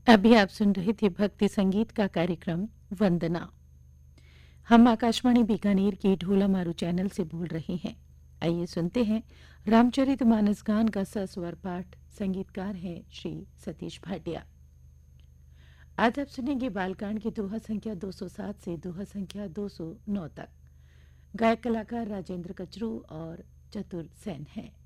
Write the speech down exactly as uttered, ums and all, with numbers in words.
अभी आप सुन रहे थे भक्ति संगीत का कार्यक्रम वंदना। हम आकाशवाणी बीकानेर के ढोला मारू चैनल से बोल रहे हैं। आइए सुनते हैं रामचरितमानस गान का सस्वर पाठ। संगीतकार हैं श्री सतीश भाटिया। आज आप सुनेंगे बालकांड की दोहा संख्या दो सौ सात से दोहा संख्या दो सौ नौ तक। गायक कलाकार राजेंद्र कचरू और चतुर सेन हैं।